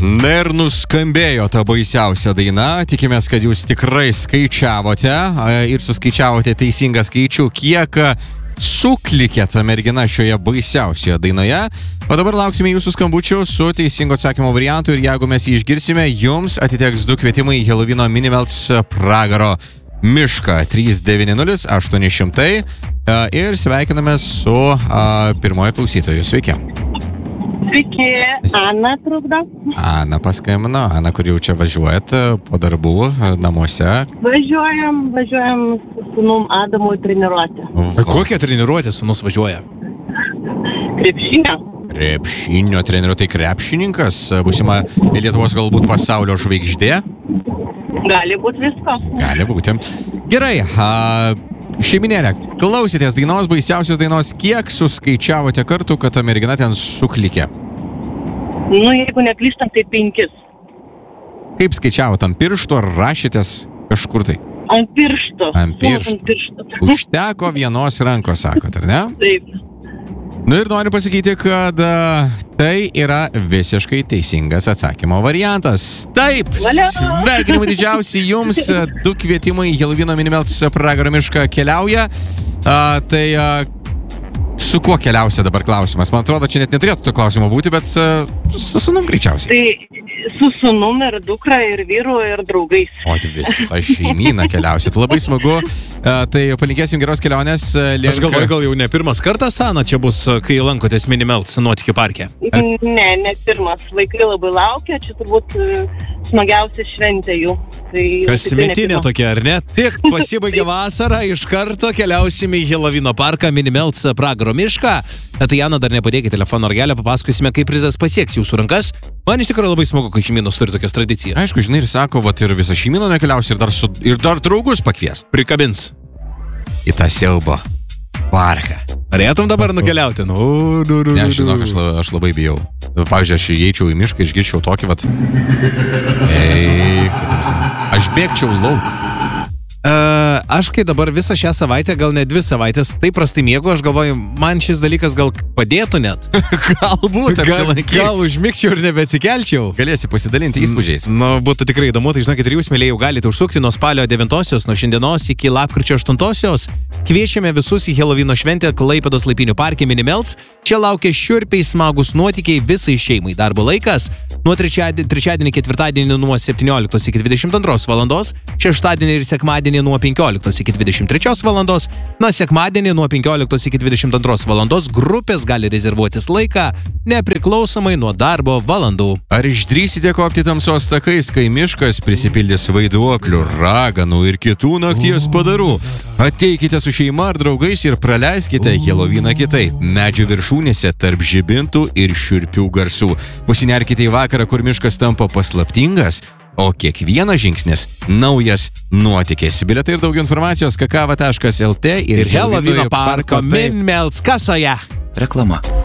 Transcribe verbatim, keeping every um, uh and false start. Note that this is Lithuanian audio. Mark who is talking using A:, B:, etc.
A: Na ir nuskambėjo ta baisiausia daina. Tikimės, kad jūs tikrai skaičiavote ir suskaičiavote teisingą skaičių, kiek suklikė ta mergina šioje baisiausioje dainoje. O dabar lauksime jūsų skambučių su teisingo atsakymo variantu ir jeigu mes jį išgirsime, jums atiteks du kvietimai į Helovino Minimelts pragaro mišką trys devyni nulis aštuoni šimtai ir sveikiname su a, pirmojo klausytoju. Sveiki.
B: Sveiki, Ana trukdo.
A: Ana paskambino. Ana, kur jau čia važiuojat po darbų namuose?
B: Važiuojam, važiuojam su sūnum Adamu į treniruotę.
C: Kokią treniruotę sūnus važiuoja?
B: Krepšinio.
A: Krepšinio trenerių, tai krepšininkas, būsima Lietuvos galbūt pasaulio žvaigždė?
B: Gali būti visko.
A: Gali būti. Gerai, a, šeiminėlė, klausėtės dainos, baisiausios dainos, kiek suskaičiavote kartų, kad ta mergina ten suklikė?
B: Nu, jeigu neklystam, tai penkis.
A: Kaip skaičiavot, ant piršto ar rašytės kažkur tai?
B: Ant piršto.
A: Ant piršto.
B: Ant piršto.
A: Užteko vienos rankos, sakot, ar ne?
B: Taip.
A: Nu ir noriu pasakyti, kad a, tai yra visiškai teisingas atsakymo variantas. Taip,
B: Valio!
A: sveikinimai didžiausi jums, du kvietimai į Helovino Minimelts pragaro mišką keliauja. A, tai a, su kuo keliausia dabar klausimas? Man atrodo, čia net neturėtų to klausimo būti, bet a, su sūnum greičiausiai.
B: Tai su sūnum ir dukra ir vyru ir draugais.
A: O visa šeimyna keliausia. Tai labai smagu. A, tai palinkėsim geros kelionės. Link...
C: Aš galvoju, gal jau ne pirmas kartas, Ana, čia bus, kai lankotės Minimelts nuotykių parke.
A: Ar...
B: Ne, ne pirmas. Vaikai labai laukia, čia turbūt smagiausia šventė jų. Tai
C: Kasmetinė tokia, ar ne? Tik pasibaigė vasara, iš karto keliausime į Helovino parką, Minimelts pragaro mišką. Tai Ana, dar nepadėkite telefono ragelio, papasakosime, kaip prizas pasieks jūsų rankas. Man iš tikrųjų labai smagu, kai šeimynos turi tokias tradicijas.
A: Aišku, žinai, ir sako, vat ir visą šeimyną nekeliaus ir dar, su, ir dar draugus pakvies.
C: Prikabins.
A: Į tą siaubo parką.
C: Norėtum dabar nukeliauti? Nu, nu, nu,
A: Ne, aš žinok, aš, la- aš labai bijau. Pavyzdžiui, aš įeičiau į mišką, išgirčiau tokį, vat... Ei, aš bėgčiau lauk.
C: Uh, aš kai dabar visą šią savaitę, gal ne dvi savaitės, taip prastai miegu, aš galvoju, man šis dalykas gal padėtų net.
A: Galbūt,
C: Gal,
A: apsilankyk.
C: gal užmigčiau ir nebeatsikelčiau.
A: Galėsi pasidalinti įspūdžiais.
C: Nu, būtų tikrai įdomu, tai žinokit, ir jūs, mėlėjau, galite užsukti nuo spalio devintosios, nuo šiandienos iki lapkričio aštuntosios. Kviečiame visus į Helovino šventę Klaipėdos Laipinių parke Minimelts. Čia laukia šiurpiai smagus nuotykiai visai šeimai. Darbo laikas nuo trečiadienį, trečiadienį ketvirtadienį nuo septynioliktos iki dvidešimt antros valandos, šeštadienį ir sekmadienį nuo penkioliktos iki dvidešimt trečios valandos, nuo sekmadienį nuo penkioliktos iki dvidešimt antros valandos grupės gali rezervuotis laiką nepriklausomai nuo darbo valandų.
A: Ar išdrįsite kopti tamsos takais, kai miškas prisipildys vaiduoklių, raganų ir kitų nakties padarų? Ateikite su šeima ar draugais ir praleiskite Heloviną kitaip, medžių viršūnėse tarp žibintų ir šiurpių garsų. Pasinerkite į vakarą, kur miškas tampa paslaptingas, o kiekvienas žingsnis naujas nuotykis. Bilietai ir daugiau informacijos kakava taškas lt ir,
C: Ir Helovino parko
A: taip.
C: Minimelts kasoje.
D: Reklama.